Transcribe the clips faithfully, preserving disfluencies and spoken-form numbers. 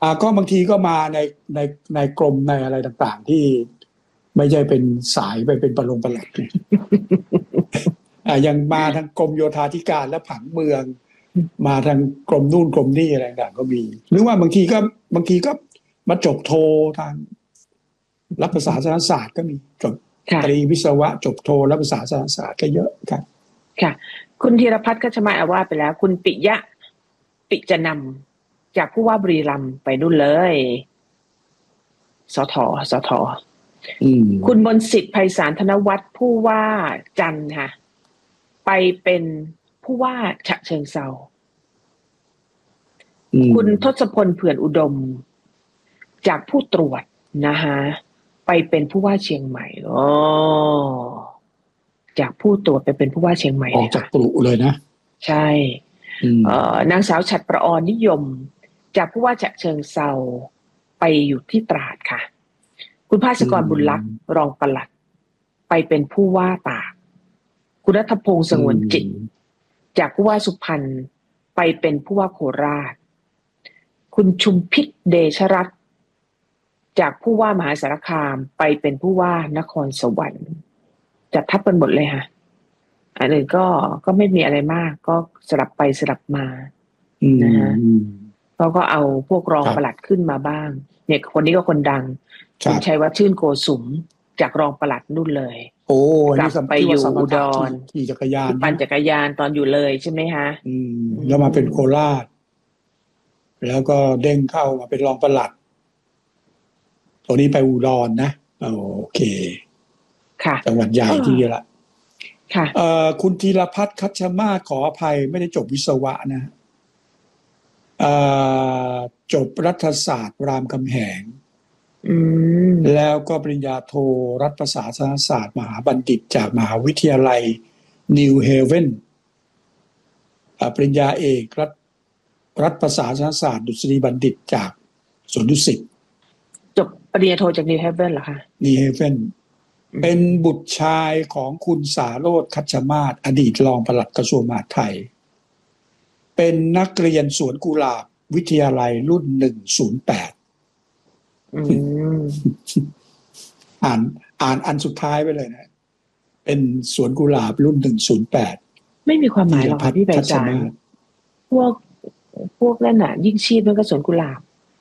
อ่าก็บางทีก็มาในในในกรมในอะไรต่างๆที่ไม่ใช่เป็นสายไปเป็นประลงประหลัด อ่ายังมาทางกรมโยธาธิการและผังเมืองมาทางกรมนู่นกรมนี่อะไรต่างๆก็มีหรือว่าบางทีก็บางทีก็มาจบโททางรัฐประศาสนศาสตร์ก็มีจบตรีวิศวะจบโทรัฐประศาสนศาสตร์ก็เยอะครับค่ะคุณธีรพัฒน์ก็ชมาอาว่าไปแล้วคุณปิยะปิจะนำจากผู้ว่าบุรีรัมย์ไปนู่นเลยสทสทคุณมนต์สิทธิ์ไพศาลธนวัฒน์ผู้ว่าจันทร์ค่ะไปเป็นผู้ว่าฉะเชิงเทราคุณทศพลเผื่อนอุดมจากผู้ตรวจนะคะไปเป็นผู้ว่าเชียงใหม่อ๋อจากผู้ตรวจไปเป็นผู้ว่าเชียงใหม่ออกจากปลุเลยนะใช่เอ่อนางสาวฉัตรประออนนิยมจากผู้ว่าฉะเชิงเทราไปอยู่ที่ตราดค่ะคุณภาสกรบุญลักษณ์รองปลัดไปเป็นผู้ว่าตากคุณรัฐพงษ์สงวนจิตจากผู้ว่าสุพรรณไปเป็นผู้ว่าโคราชคุณชุมพิษเดชรัตน์จากผู้ว่ามหาสารคามไปเป็นผู้ว่านครสวรรค์จัดทับกันหมดเลยค่ะอันอื่นก็ก็ไม่มีอะไรมากก็สลับไปสลับมานะฮะเขาก็เอาพวกรองปลัดขึ้นมาบ้างเนี่ยคนนี้ก็คนดังคุณชัยวัฒน์ชื่นโกสุมจากรองปลัดนู่นเลยโอ้กลับไปอยู่อุดรขี่จักรยานปั่นจักรยานตอนอยู่เลยใช่ไหมฮะอืมแล้วมาเป็นโคราชแล้วก็เด้งเข้ามาเป็นรองปลัดตอนนี้ไปอุดรนะโอเคค่ะจังหวัดใหญ่ที่นี่ละค่ะเอ่อคุณธีรพัฒน์คัชมาศขออภัยไม่ได้จบวิศวะนะเอ่อจบรัฐศาสตร์รามคำแหงแล้วก็ปริญญาโทรัฐประศาสนศาสตร์มหาบัณฑิตจากมหาวิทยาลัยนิวเฮเว่นปริญญาเอกรัฐรัฐประศาสนศาสตร์ดุษฎีบัณฑิตจากสวนดุสิตจบปริญญาโทจากนิวเฮเว่นเหรอคะนิวเฮเว่นเป็นบุตรชายของคุณสาโรจน์คัชมาศอดีตรองปลัดกระทรวงมหาดไทยเป็นนักเรียนสวนกุหลาบวิทยาลัยรุ่นหนึ่งศูนย์แปดอ่านอ่านอันสุดท้ายไปเลยนะเป็นสวนกุหลาบรุ่นหนึ่งศูนย์แปดไม่มีความหมายหรอกค่ะพี่ใบจานพวกพวกนั่นน่ะยิ่งชีพมันก็สวนกุหลาบ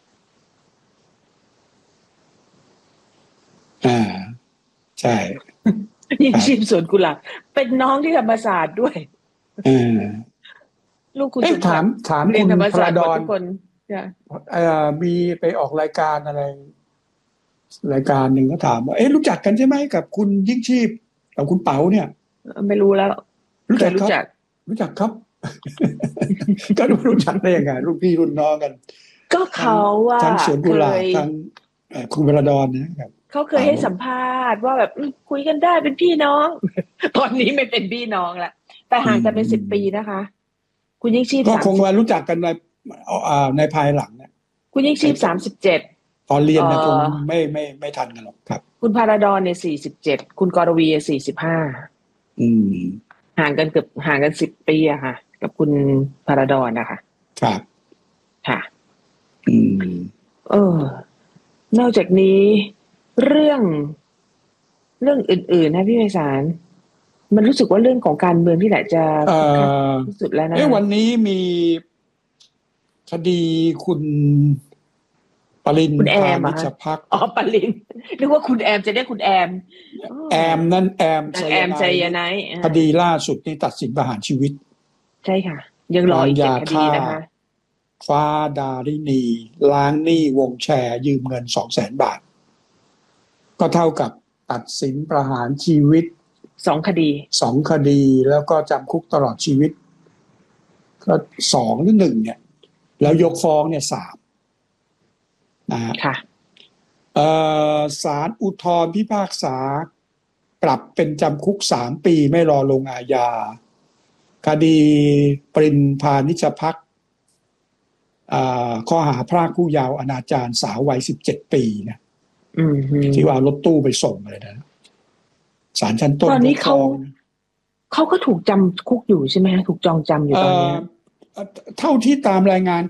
อ่าใช่ยิ่งชีพสวนกุหลาบเป็นน้องที่ธรรมศาสตร์ด้วยอ่าลูกคุณถามถามคุณพระดอนทุกคนเอ่อมีไปออกรายการอะไรรายการหนึ่งก็ถามว่าเอ๊ะรู้จักกันใช่ไหมกับคุณยิ่งชีพกับคุณเป๋าเนี่ยไม่รู้แล้วรู้จักรู้จักรู้จักครับก็รู้จักได้ยังไงรุ่นพี่รุ่นน้องกันก็เขาว่าทั้งสวนกุหลาบทั้งคุณพระดอนนะครับเขาเคยให้สัมภาษณ์ว่าแบบคุยกันได้เป็นพี่น้องตอนนี้ไม่เป็นพี่น้องละแต่ห่างกันเป็นสิบปีนะคะคุณยิ่งชีพก็คงว่ารู้จักกันในในภายหลังเนี่ยคุณยิ่งชีพสามสิบเจ็ดตอนเรียนนะคงไม่ไม่ไม่ทันกันหรอกครับคุณพาราดอนเนี่ยสี่สิบเจ็ดคุณกรวีสี่สิบห้าอืมห่างกันเกือบห่างกันสิบปีอะค่ะกับคุณพาราดอนนะคะครับค่ะอืมเออนอกจากนี้เรื่องเรื่องอื่นๆนะพี่ไพศาลมันรู้สึกว่าเรื่องของการเมืองที่แหละจะที่สุดแล้วนะเอ้วันนี้มีคดีคุณปรินคุณแอมพานิชภักดิ์อ๋อปรินนึกว่าคุณแอมจะได้คุณแอมแอมนั่นแอมแอมไซยาไนท์คดีล่าสุดนี่ตัดสินประหารชีวิตใช่ค่ะยังรออีกเจ็ดคดีนะคะฟ้าดารินีล้างหนี้วงแชร์ยืมเงินสองแสนบาทก็เท่ากับตัดสินประหารชีวิตสองคดีสองคดีแล้วก็จำคุกตลอดชีวิตก็สองหรือหนึ่งเนี่ยแล้วยกฟ้องเนี่ยสามนะฮะค่ะเอ่อศาลอุทธรณ์พิพากษาปรับเป็นจำคุกสามปีไม่รอลงอาญาคดีปรินพานิชภักดิ์ข้อหาพรากผู้เยาว์อนาจารสาววัยสิบเจ็ดปีนะที่ว่ารถตู้ไปส่งอะไรนะศาลชั้นต้นตอนนี้เขาเขาก็ถูกจำคุกอยู่ใช่ไหมถูกจองจำอยู่ตอนนี้เท่าที่ตามรายงาน